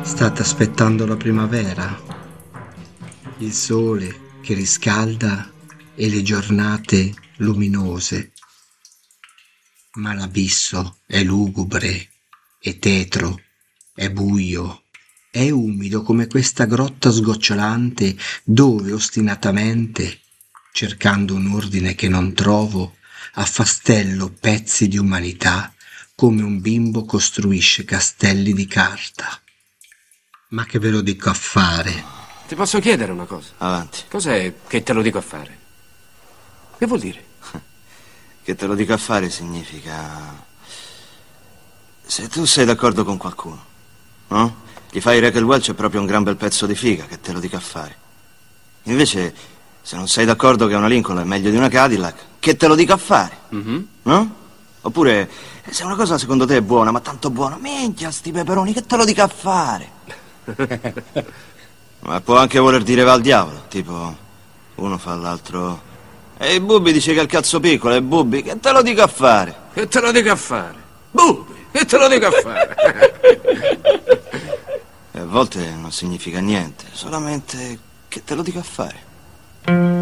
State aspettando la primavera, il sole che riscalda e le giornate luminose, ma l'abisso è lugubre, è tetro, è buio, è umido come questa grotta sgocciolante dove ostinatamente, cercando un ordine che non trovo, affastello pezzi di umanità come un bimbo costruisce castelli di carta. Ma che ve lo dico a fare? Ti posso chiedere una cosa? Avanti. Cos'è che te lo dico a fare? Che vuol dire? Che te lo dico a fare significa... Se tu sei d'accordo con qualcuno, no? Gli fai Raquel Welch è proprio un gran bel pezzo di figa, che te lo dico a fare. Invece, se non sei d'accordo che una Lincoln è meglio di una Cadillac, che te lo dico a fare, no? Oppure, se una cosa secondo te è buona, ma tanto buona, minchia sti peperoni, che te lo dico a fare? Ma può anche voler dire va al diavolo, tipo, uno fa all'altro... E Bubbi dice che è il cazzo piccolo, e Bubbi, che te lo dico a fare? Che te lo dico a fare? Bubbi, che te lo dico a fare? E a volte non significa niente, solamente che te lo dico a fare.